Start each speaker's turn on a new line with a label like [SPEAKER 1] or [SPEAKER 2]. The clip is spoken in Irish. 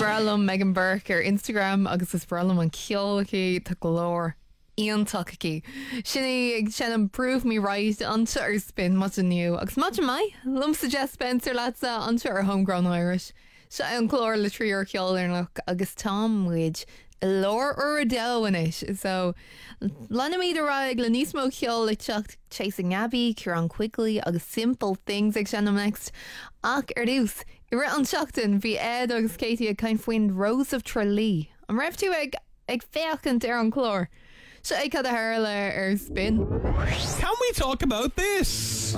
[SPEAKER 1] bralum Megan Burke ar Instagram agus is bralum an ceolchaí tá glór íontachaí. Sinna ag sin an Prove Me Right anse ar spin mat aniu agus mat mai lumsa Jess Spencer latsa anse ar Homegrown Irish. Se an chlór le trí ar ceollarnach agus Tom muid lór ar a dohanis. So lena míad a raig le níos mó ceol le teacht Chasing Abby, Kieran Quigley agus Simple Things ag sin am next. Ach ar dús, I ri an seachtain bhí Ed agus Katie a cain faoin Rose of Tralee. An raibh tú ag féachant ar an chlór. So I got a hair ar spin.
[SPEAKER 2] Can we talk about this?